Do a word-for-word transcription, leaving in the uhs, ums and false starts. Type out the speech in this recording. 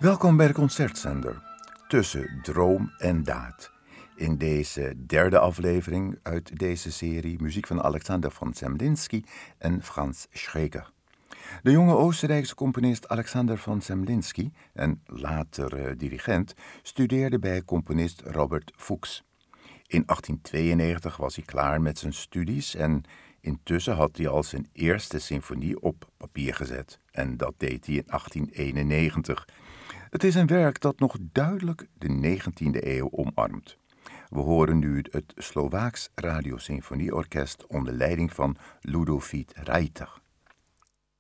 Welkom bij de Concertzender, tussen droom en daad. In deze derde aflevering uit deze serie muziek van Alexander von Zemlinsky en Franz Schreker. De jonge Oostenrijkse componist Alexander von Zemlinsky, en later uh, dirigent, studeerde bij componist Robert Fuchs. In achttien tweeënnegentig was hij klaar met zijn studies en intussen had hij al zijn eerste symfonie op papier gezet. En dat deed hij in achttien eenennegentig. Het is een werk dat nog duidelijk de negentiende eeuw omarmt. We horen nu het Slovaaks Radiosymfonieorkest onder leiding van Ludovic Reiter.